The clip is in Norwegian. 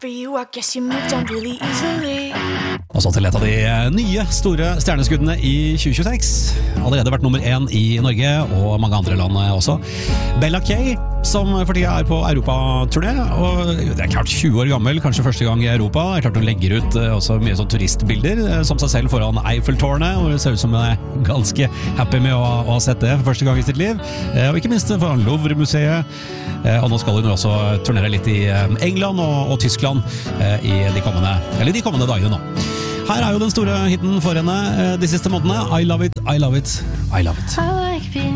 for you, I guess you moved on really easily. Og så til et av de nye store stjerneskuddene i 2026. Allerede vært nummer 1 i Norge og mange andre land også. Bella Kay, som for tida på Europa-turné, og det klart 20 år gammel, kanskje første gang i Europa. Det klart hun legger ut også mye sånn turistbilder som seg selv foran Eiffeltårnet, og det ser ut som hun ganske happy med å ha sett det for første gang i sitt liv. Og ikke minst foran Louvre-museet. Og nå skal hun også turnere litt i England og Tyskland i de kommende dagene nå. Her jo den store hitten for henne de siste månedene. I love it, I love it, I love it.